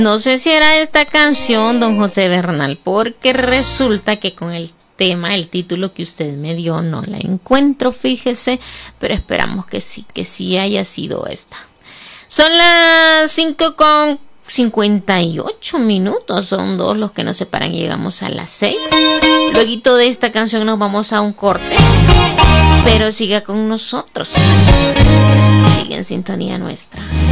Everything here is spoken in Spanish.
No sé si era esta canción, don José Bernal, porque resulta que con el tema, el título que usted me dio, no la encuentro, fíjese, pero esperamos que sí haya sido esta. Son las 5:58, son 2 los que nos separan, llegamos a las 6. Luego de esta canción nos vamos a un corte, pero siga con nosotros, sigue en sintonía nuestra.